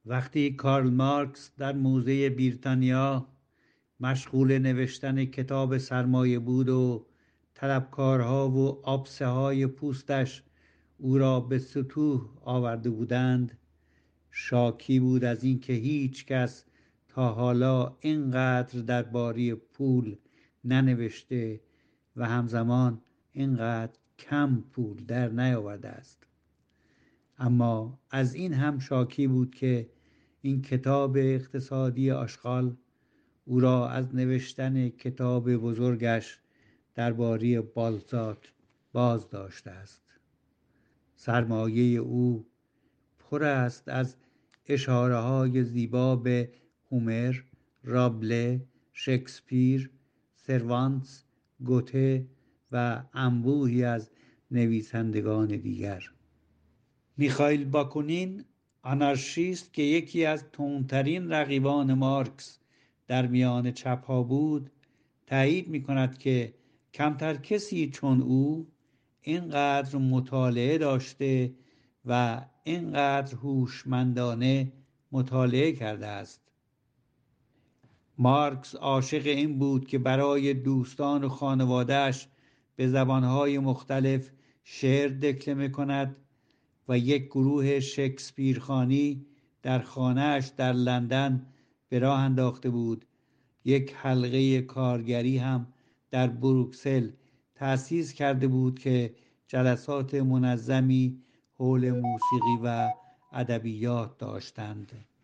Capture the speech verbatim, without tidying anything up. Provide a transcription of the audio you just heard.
وقتی کارل مارکس در موزه بریتانیا مشغول نوشتن کتاب سرمایه بود و طلبکارها و آبسه های پوستش او را به سطوح آورده بودند، شاکی بود از اینکه هیچ کس تا حالا اینقدر درباره پول ننوشته و همزمان اینقدر کم پول در نیاورده است. اما از این هم شاکی بود که این کتاب اقتصادی آشغال او را از نوشتن کتاب بزرگش درباره بالزاک باز داشته است. سرمایه او پر است از اشاره های زیبا به هومر، رابله، شکسپیر، سروانتس، گوته و انبوهی از نویسندگان دیگر. میخائیل باکونین، آنارشیست که یکی از تندترین رقیبان مارکس در میان چپ‌ها بود، تایید می‌کند که کمتر کسی چون او اینقدر مطالعه داشته و اینقدر هوشمندانه مطالعه کرده است. مارکس عاشق این بود که برای دوستان و خانواده‌اش به زبانهای مختلف شعر دکلمه کند و یک گروه شکسپیرخوانی در خانه‌اش در لندن به راه انداخته بود. یک حلقه کارگری هم در بروکسل تأسیس کرده بود که جلسات منظمی حول موسیقی و ادبیات داشتند.